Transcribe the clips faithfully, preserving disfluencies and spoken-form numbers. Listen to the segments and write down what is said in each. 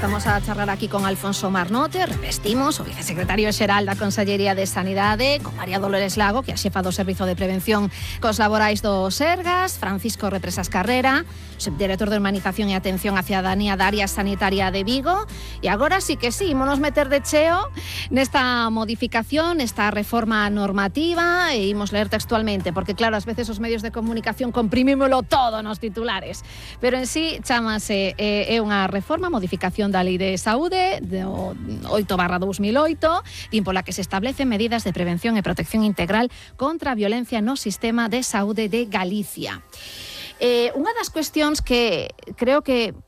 Estamos a charlar aquí con Alfonso Marnote, revestimos o vicesecretario xeral da Consellería de Sanidade, con María Dolores Lago, que é a xefa do Servizo de Prevención cos Laborais do Sergas, Francisco Represas Carrera, subdirector de Humanización e Atención á Cidadanía da Área Sanitaria de Vigo. E agora sí que sí, ímonos meter de cheo nesta modificación, nesta reforma normativa, e imos ler textualmente, porque claro, ás veces os medios de comunicación comprimímolo todo nos titulares, pero en sí chamase, eh, é unha reforma, modificación da Lei de Saúde do oito barra dous mil oito, din pola que se establecen medidas de prevención e protección integral contra a violencia no sistema de saúde de Galicia. Eh, unha das cuestións que creo que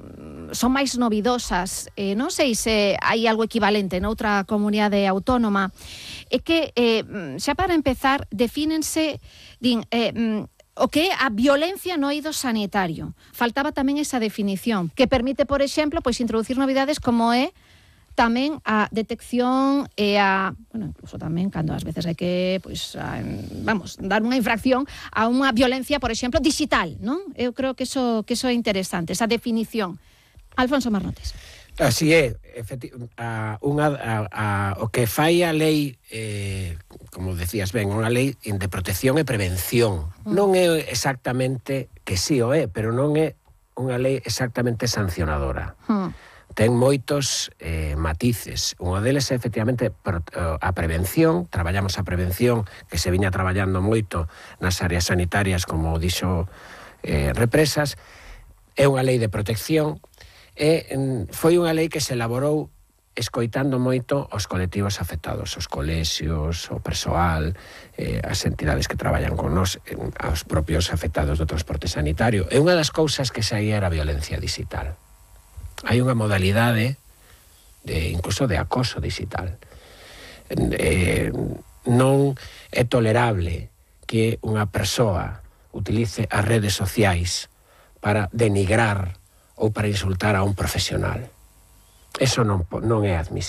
son máis novidosas, eh, non sei se hai algo equivalente noutra comunidade autónoma, é que, eh, xa para empezar, defínense, din, eh, o que é a violencia no eido sanitario. Faltaba tamén esa definición, que permite, por exemplo, pois introducir novidades como é tamén a detección e a, bueno, incluso tamén cando ás veces hai que, pois, a, vamos, dar unha infracción a unha violencia, por exemplo, digital, non? Eu creo que eso que eso é interesante, esa definición. Alfonso Marnotes. Así é, efecti- a, unha, a, a, o que fai a lei, eh, como decías ben, unha lei de protección e prevención. Mm. Non é exactamente, que sí o é, pero non é unha lei exactamente sancionadora. Mm. Ten moitos eh, matices. Unha deles é, efectivamente, a prevención. Traballamos a prevención, que se viña traballando moito nas áreas sanitarias, como dixo eh, Represas. É unha lei de protección. E foi unha lei que se elaborou escoitando moito os colectivos afectados, os colexios, o persoal, eh, as entidades que traballan con nos, eh, os propios afectados do transporte sanitario. E unha das cousas que saía era a violencia digital. Hai unha modalidade de, incluso de acoso digital. Eh, non é tolerable que unha persoa utilice as redes sociais para denigrar ou para insultar a un profesional. Eso non, non é admisible.